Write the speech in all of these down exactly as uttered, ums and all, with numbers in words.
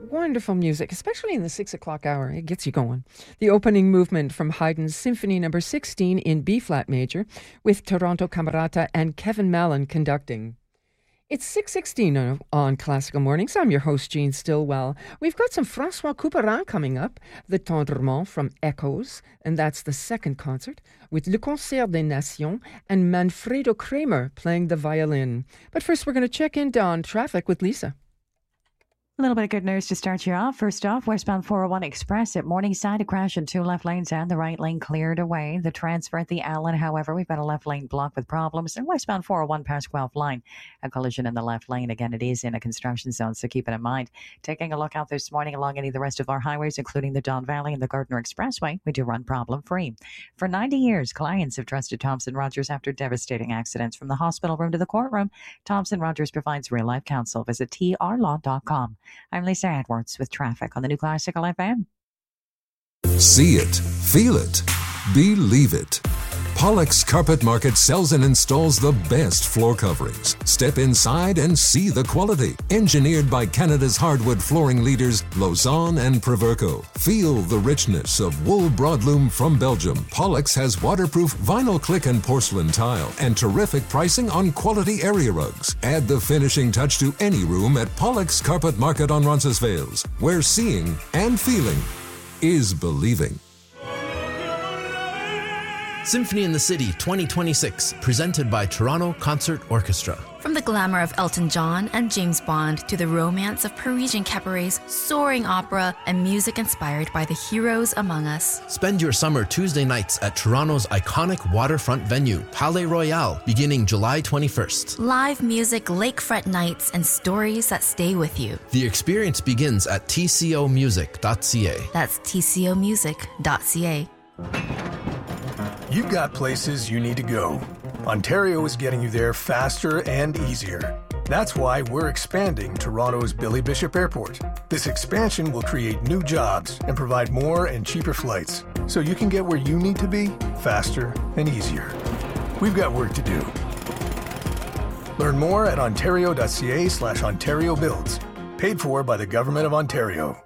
Wonderful music, especially in the six o'clock hour. It gets you going. The opening movement from Haydn's Symphony Number sixteen in B-flat major, with Toronto Camerata and Kevin Mallon conducting. It's six sixteen on Classical Mornings. I'm your host, Jean Stillwell. We've got some François Couperin coming up, the Tendrement from Echoes, and that's the second concert, with Le Concert des Nations and Manfredo Kramer playing the violin. But first, we're going to check in on traffic with Lisa. A little bit of good news to start you off. First off, westbound four oh one Express at Morningside, a crash in two left lanes and the right lane cleared away. The transfer at the Allen, however, we've got a left lane blocked with problems. And westbound four oh one past Guelph line, a collision in the left lane. Again, it is in a construction zone, so keep it in mind. Taking a look out this morning along any of the rest of our highways, including the Don Valley and the Gardner Expressway, we do run problem-free. For ninety years, clients have trusted Thompson Rogers after devastating accidents. From the hospital room to the courtroom, Thompson Rogers provides real-life counsel. Visit T R law dot com. I'm Lisa Edwards with traffic on the new Classical F M. See it, feel it, believe it. Pollock's Carpet Market sells and installs the best floor coverings. Step inside and see the quality. Engineered by Canada's hardwood flooring leaders, Lausanne and Proverco. Feel the richness of wool broadloom from Belgium. Pollock's has waterproof vinyl click and porcelain tile and terrific pricing on quality area rugs. Add the finishing touch to any room at Pollock's Carpet Market on Roncesvalles, where seeing and feeling is believing. Symphony in the City twenty twenty-six, presented by Toronto Concert Orchestra. From the glamour of Elton John and James Bond to the romance of Parisian cabarets, soaring opera, and music inspired by the heroes among us. Spend your summer Tuesday nights at Toronto's iconic waterfront venue, Palais Royal, beginning July twenty-first. Live music, lakefront nights, and stories that stay with you. The experience begins at t c o music dot c a. That's t c o music dot c a. You've got places you need to go. Ontario is getting you there faster and easier. That's why we're expanding Toronto's Billy Bishop Airport. This expansion will create new jobs and provide more and cheaper flights, so you can get where you need to be faster and easier. We've got work to do. Learn more at ontario.ca slash Ontario Builds. Paid for by the Government of Ontario.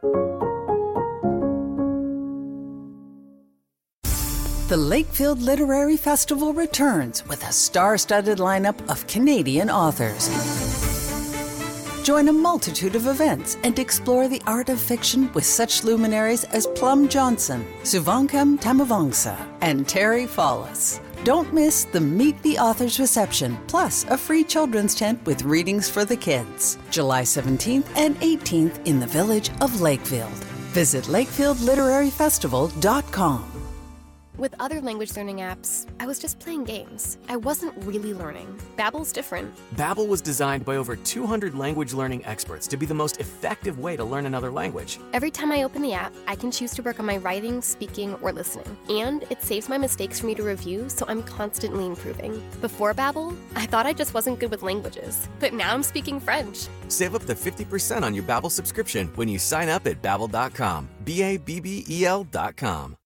The Lakefield Literary Festival returns with a star-studded lineup of Canadian authors. Join a multitude of events and explore the art of fiction with such luminaries as Plum Johnson, Suvankam Tamavangsa, and Terry Fallis. Don't miss the Meet the Authors reception, plus a free children's tent with readings for the kids. July seventeenth and eighteenth in the village of Lakefield. Visit lakefield literary festival dot com. With other language learning apps, I was just playing games. I wasn't really learning. Babbel's different. Babbel was designed by over two hundred language learning experts to be the most effective way to learn another language. Every time I open the app, I can choose to work on my writing, speaking, or listening. And it saves my mistakes for me to review, so I'm constantly improving. Before Babbel, I thought I just wasn't good with languages. But now I'm speaking French. Save up to fifty percent on your Babbel subscription when you sign up at babbel dot com. B A B B E L dot com.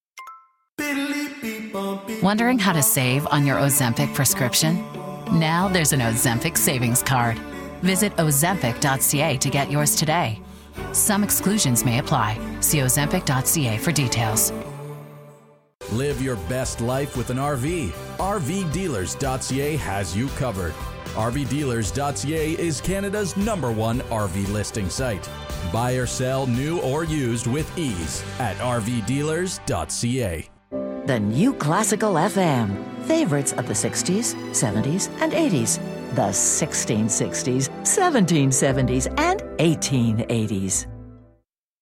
Wondering how to save on your Ozempic prescription? Now there's an Ozempic savings card. Visit ozempic dot c a to get yours today. Some exclusions may apply. See ozempic dot c a for details. Live your best life with an R V. R V dealers dot c a has you covered. R V dealers dot c a is Canada's number one R V listing site. Buy or sell new or used with ease at R V dealers dot c a. The new Classical F M. Favorites of the sixties, seventies, and eighties. The sixteen sixties, seventeen seventies, and eighteen eighties.